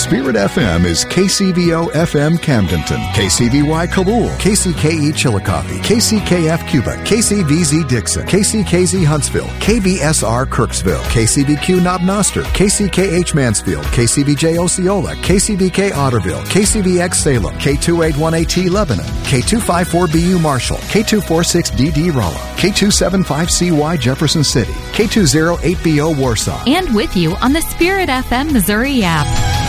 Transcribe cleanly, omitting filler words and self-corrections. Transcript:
Spirit FM is KCVO FM Camdenton, KCVY Kabul, KCKE Chillicothe, KCKF Cuba, KCVZ Dixon, KCKZ Huntsville, KVSR Kirksville, KCVQ Knob Noster, KCKH Mansfield, KCVJ Osceola, KCVK Otterville, KCVX Salem, K281AT Lebanon, K254BU Marshall, K246DD Rolla, K275CY Jefferson City, K208BO Warsaw. And with you on the Spirit FM Missouri app.